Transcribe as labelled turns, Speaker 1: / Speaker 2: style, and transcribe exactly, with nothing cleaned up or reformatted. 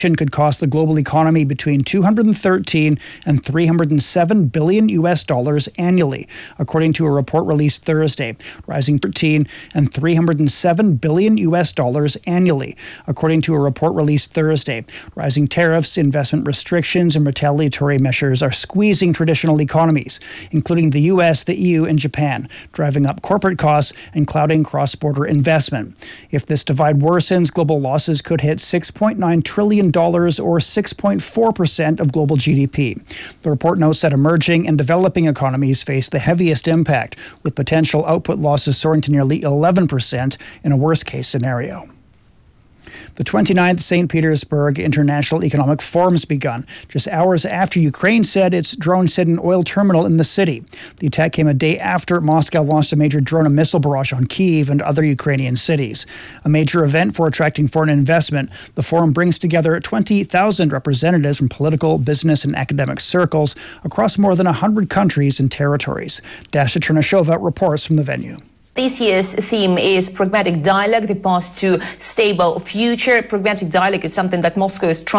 Speaker 1: could cost the global economy between two hundred thirteen and three hundred seven billion U S dollars annually, according to a report released Thursday, rising thirteen and three hundred seven billion U S dollars annually, according to a report released Thursday. Rising tariffs, investment restrictions, and retaliatory measures are squeezing traditional economies, including the U S, the E U, and Japan, driving up corporate costs and clouding cross-border investment. If this divide worsens, global losses could hit six point nine trillion dollars or six point four percent of global G D P. The report notes that emerging and developing economies face the heaviest impact, with potential output losses soaring to nearly eleven percent in a worst-case scenario. The twenty-ninth Saint Petersburg International Economic Forum's begun, just hours after Ukraine said its drones hit an oil terminal in the city. The attack came a day after Moscow launched a major drone and missile barrage on Kyiv and other Ukrainian cities. A major event for attracting foreign investment, the forum brings together twenty thousand representatives from political, business, and academic circles across more than one hundred countries and territories. Dasha Chernyshova reports from the venue.
Speaker 2: This year's theme is Pragmatic Dialogue, the path to stable future. Pragmatic dialogue is something that Moscow is trying